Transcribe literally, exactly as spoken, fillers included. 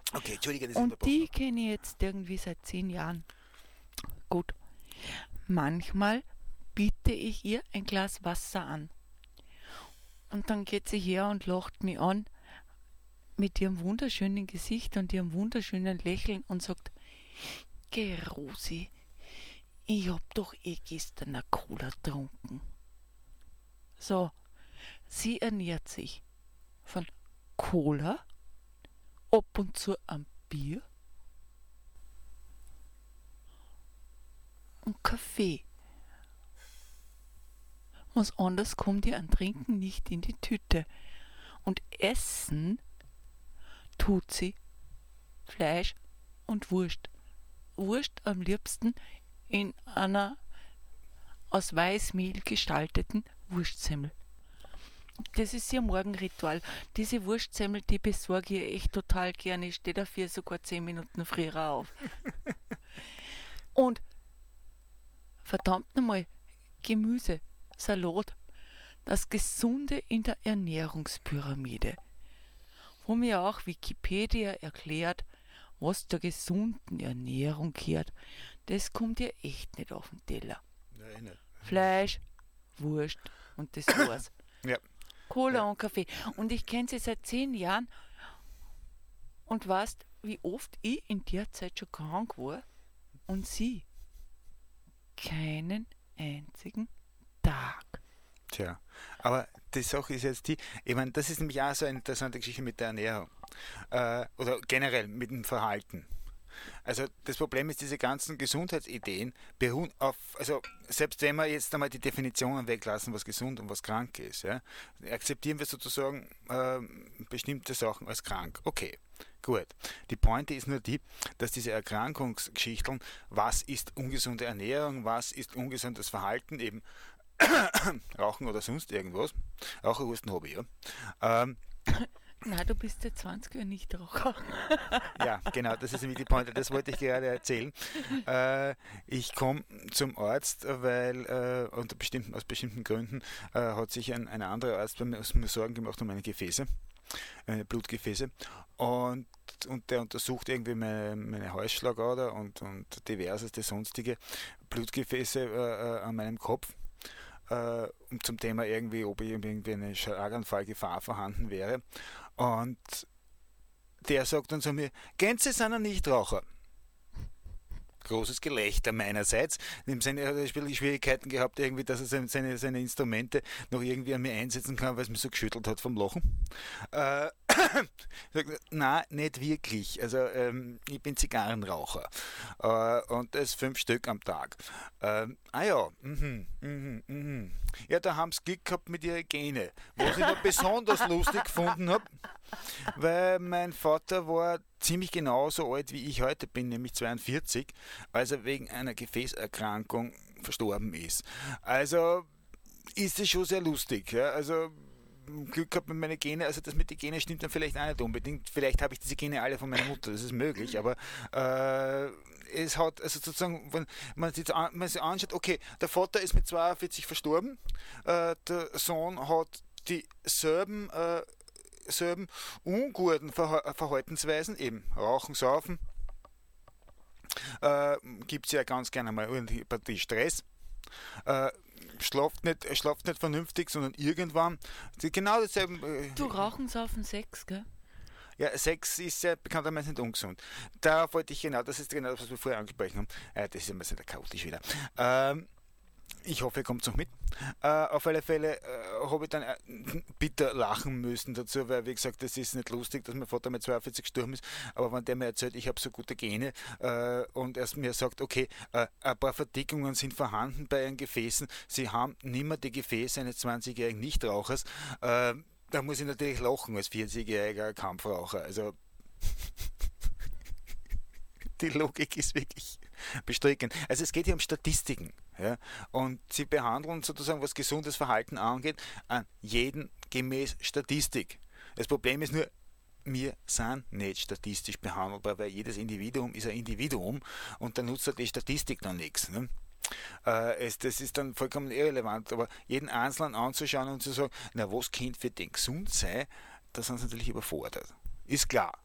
Okay, Entschuldige, das ist Und die kenne ich jetzt irgendwie seit zehn Jahren. Gut. Manchmal biete ich ihr ein Glas Wasser an. Und dann geht sie her und lacht mich an mit ihrem wunderschönen Gesicht und ihrem wunderschönen Lächeln und sagt, geh Rosi, ich hab doch eh gestern eine Cola getrunken. So, sie ernährt sich von Cola, ab und zu am Bier und Kaffee. Was anderes kommt ihr an Trinken nicht in die Tüte. Und essen tut sie Fleisch und Wurst. Wurst am liebsten in einer aus Weißmehl gestalteten Wurstsemmel. Das ist ihr Morgenritual. Diese Wurstsemmel, die besorge ich echt total gerne. Ich stehe dafür sogar zehn Minuten früher auf. Und verdammt nochmal, Gemüse, Salat, das Gesunde in der Ernährungspyramide, wo mir auch Wikipedia erklärt, was zur gesunden Ernährung gehört, das kommt ihr echt nicht auf den Teller. Nein, nicht. Fleisch, Wurst und das war's. Ja. Cola Ja. und Kaffee. Und ich kenne sie seit zehn Jahren und weißt, wie oft ich in der Zeit schon krank war und sie keinen einzigen Tag. Tja, aber die Sache ist jetzt die, ich meine, das ist nämlich auch so eine interessante Geschichte mit der Ernährung äh, oder generell mit dem Verhalten. Also das Problem ist, diese ganzen Gesundheitsideen beruhen auf, also selbst wenn wir jetzt einmal die Definitionen weglassen, was gesund und was krank ist, ja, akzeptieren wir sozusagen äh, bestimmte Sachen als krank. Okay, gut. Die Pointe ist nur die, dass diese Erkrankungsgeschichten, was ist ungesunde Ernährung, was ist ungesundes Verhalten, eben Rauchen oder sonst irgendwas, Raucherhusten habe ich, ja. Ähm, Nein, du bist ja zwanzig Jahre nicht Raucher. Ja, genau, das ist nämlich die Pointe, das wollte ich gerade erzählen. Äh, ich komme zum Arzt, weil äh, unter bestimmten, aus bestimmten Gründen äh, hat sich ein, ein anderer Arzt bei mir, aus mir Sorgen gemacht um meine Gefäße, meine Blutgefäße, und, und der untersucht irgendwie meine, meine Halsschlagader und, und diverseste sonstige Blutgefäße äh, äh, an meinem Kopf. Uh, zum Thema irgendwie, ob irgendwie eine Schlaganfallgefahr vorhanden wäre. Und der sagt dann zu mir, Gänse sind ein Nichtraucher. Großes Gelächter meinerseits. In dem Sinne hat er Schwierigkeiten gehabt, irgendwie, dass er seine, seine Instrumente noch irgendwie an mir einsetzen kann, weil es mich so geschüttelt hat vom Lachen. Äh, Nein, nicht wirklich. Also ähm, ich bin Zigarrenraucher äh, und das fünf Stück am Tag. Ähm, ah ja, mhm, mhm, mhm. Ja, da haben sie Glück gehabt mit ihren Gene. Was ich noch besonders lustig gefunden habe, weil mein Vater war ziemlich genauso alt wie ich heute bin, nämlich zweiundvierzig, als er wegen einer Gefäßerkrankung verstorben ist. Also ist es schon sehr lustig. Ja? Also Glück gehabt mit meinen Genen, also das mit den Genen stimmt dann vielleicht auch nicht unbedingt. Vielleicht habe ich diese Gene alle von meiner Mutter, das ist möglich, aber äh, es hat, also sozusagen, wenn man sich, an, man sich anschaut, okay, der Vater ist mit zweiundvierzig verstorben, äh, der Sohn hat dieselben äh, selben unguten Verha- Verhaltensweisen, eben Rauchen, Saufen, äh, gibt es ja ganz gerne mal irgendwie Stress. Äh, schlaft nicht, schlaft nicht vernünftig, sondern irgendwann. Die, genau dasselbe. Äh, Du Rauchen, Saufen, Sex, gell? Ja, Sex ist ja bekanntermaßen nicht ungesund. Da wollte ich genau, das ist genau das, was wir vorher angesprochen haben. Äh, das ist immer sehr chaotisch wieder. Ähm, ich hoffe, ihr kommt noch mit. Äh, auf alle Fälle äh, habe ich dann äh, bitter lachen müssen dazu, weil, wie gesagt, das ist nicht lustig, dass mein Vater mit zweiundvierzig gestorben ist, aber wenn der mir erzählt, ich habe so gute Gene äh, und er mir sagt, okay, äh, ein paar Verdickungen sind vorhanden bei ihren Gefäßen, sie haben nimmer die Gefäße eines zwanzigjährigen Nichtrauchers, äh, da muss ich natürlich lachen als vierzigjähriger Kampfraucher. Also die Logik ist wirklich bestrickend. Also es geht hier um Statistiken. Ja? Und sie behandeln sozusagen, was gesundes Verhalten angeht, an jeden gemäß Statistik. Das Problem ist nur, wir sind nicht statistisch behandelbar, weil jedes Individuum ist ein Individuum und da nutzt die Statistik dann nichts. Ne? Äh, es, das ist dann vollkommen irrelevant, aber jeden Einzelnen anzuschauen und zu sagen, na was könnte für den gesund sein, da sind sie natürlich überfordert. Ist klar.